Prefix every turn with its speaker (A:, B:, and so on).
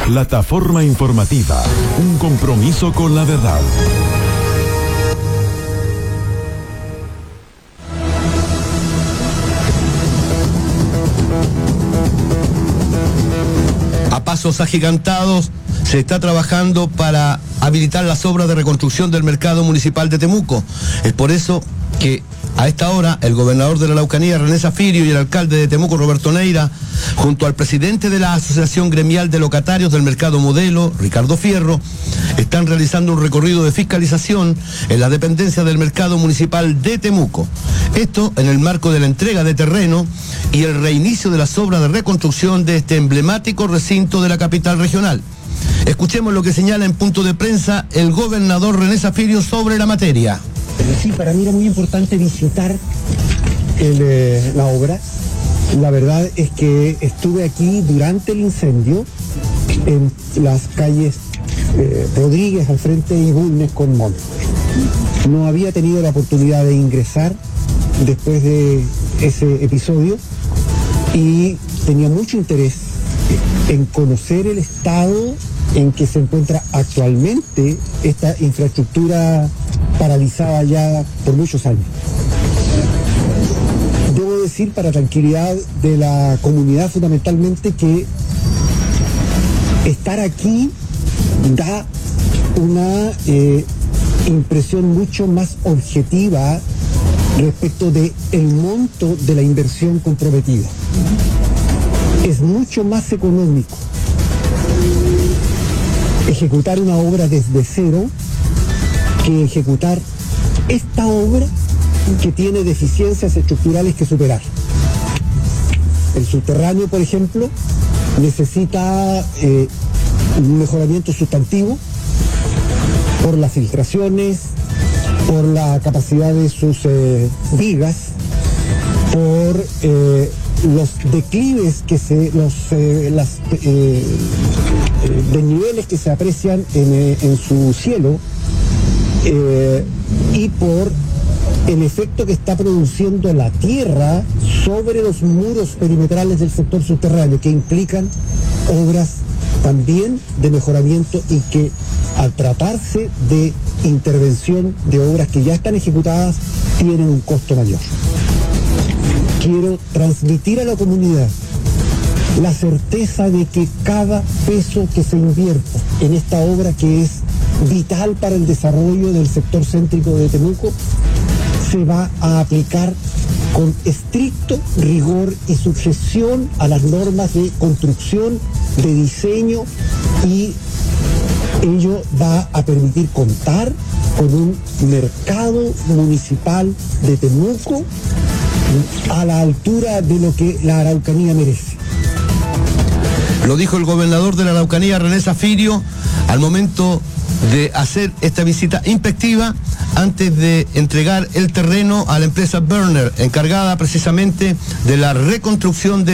A: Plataforma informativa, un compromiso con la verdad.
B: A pasos agigantados se está trabajando para habilitar las obras de reconstrucción del mercado municipal de Temuco. Es por eso que a esta hora el gobernador de la Araucanía, René Zafirio, y el alcalde de Temuco, Roberto Neira, junto al presidente de la Asociación Gremial de Locatarios del Mercado Modelo, Ricardo Fierro, están realizando un recorrido de fiscalización en la dependencia del mercado municipal de Temuco. Esto en el marco de la entrega de terreno y el reinicio de las obras de reconstrucción de este emblemático recinto de la capital regional. Escuchemos lo que señala en punto de prensa el gobernador René Zafirio sobre la materia.
C: Sí, para mí era muy importante visitar la obra. La verdad es que estuve aquí durante el incendio en las calles Rodríguez al frente y Bulnes con Montt. No había tenido la oportunidad de ingresar después de ese episodio y tenía mucho interés en conocer el estado en que se encuentra actualmente esta infraestructura paralizada ya por muchos años. Debo decir, para tranquilidad de la comunidad fundamentalmente, que estar aquí da una impresión mucho más objetiva respecto del monto de la inversión comprometida. Es mucho más económico ejecutar una obra desde cero que ejecutar esta obra que tiene deficiencias estructurales que superar. El subterráneo, por ejemplo, necesita un mejoramiento sustantivo por las filtraciones, por la capacidad de sus vigas, por los declives los desniveles que se aprecian en su cielo, y por el efecto que está produciendo la tierra sobre los muros perimetrales del sector subterráneo, que implican obras también de mejoramiento y que, al tratarse de intervención de obras que ya están ejecutadas, tienen un costo mayor. Quiero transmitir a la comunidad la certeza de que cada peso que se invierta en esta obra, que es vital para el desarrollo del sector céntrico de Temuco, se va a aplicar con estricto rigor y sujeción a las normas de construcción, de diseño, y ello va a permitir contar con un mercado municipal de Temuco a la altura de lo que la Araucanía merece.
B: Lo dijo el gobernador de la Araucanía, René Zafirio, al momento de hacer esta visita inspectiva antes de entregar el terreno a la empresa Berner, encargada precisamente de la reconstrucción de